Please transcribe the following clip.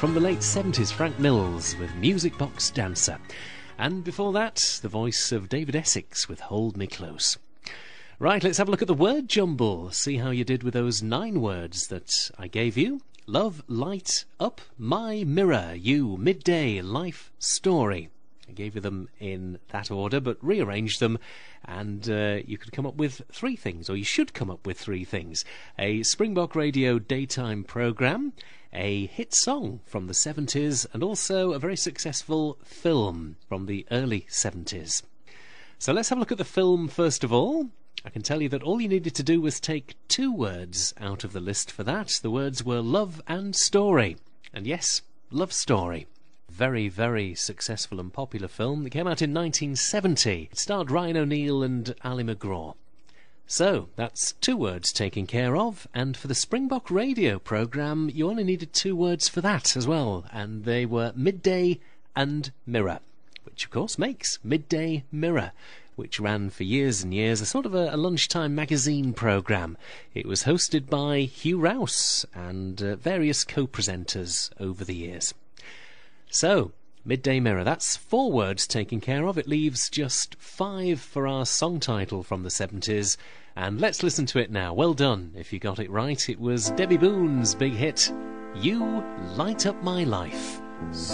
from the late 70s, Frank Mills with Music Box Dancer. And before that, the voice of David Essex with Hold Me Close. Right, let's have a look at the word jumble. See how you did with those 9 words that I gave you. Love, light, up, my, mirror, you, midday, life, story. I gave you them in that order, but rearranged them, and you could come up with 3 things, or you should come up with 3 things. A Springbok Radio daytime programme, a hit song from the 70s, and also a very successful film from the early 70s. So let's have a look at the film first of all. I can tell you that all you needed to do was take 2 words out of the list for that. The words were love and story. And yes, Love Story. Very, very successful and popular film. It came out in 1970. It starred Ryan O'Neal and Ali MacGraw. So, that's 2 words taken care of, and for the Springbok Radio programme, you only needed 2 words for that as well, and they were midday and mirror, which of course makes Midday Mirror, which ran for years and years, a sort of a lunchtime magazine programme. It was hosted by Hugh Rouse and various co-presenters over the years. So, Midday Mirror, that's 4 words taken care of. It leaves just 5 for our song title from the 70s, and let's listen to it now. Well done if you got it right. It was Debbie Boone's big hit, You Light Up My Life.